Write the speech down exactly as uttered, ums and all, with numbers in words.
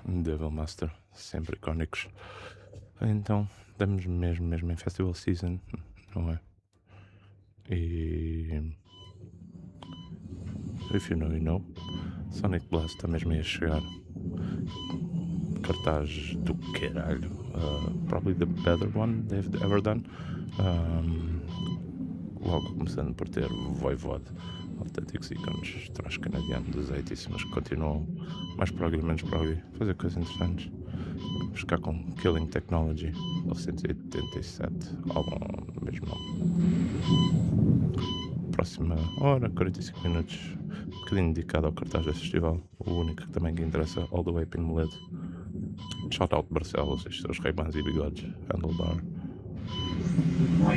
Devil Master, sempre icónicos. Então, estamos mesmo, mesmo em Festival Season, não é? E. If you know, you know. Sonic Blast está mesmo aí a chegar. Cartaz do caralho. Uh, probably the better one they've ever done. Um, logo começando por ter Voivod, autênticos ícones trans-canadianos dos oitenta, mas que continuam mais prog, menos prog, fazer coisas interessantes. Vamos ficar com Killing Technology, mil novecentos e oitenta e sete, álbum do mesmo nome. Próxima hora, quarenta e cinco minutos, um bocadinho dedicado ao cartaz desse festival, o único que também que interessa, All the Way Pinmoledo. Shout out Barcelos, estes seus Ray-Bans e bigodes, Handlebar.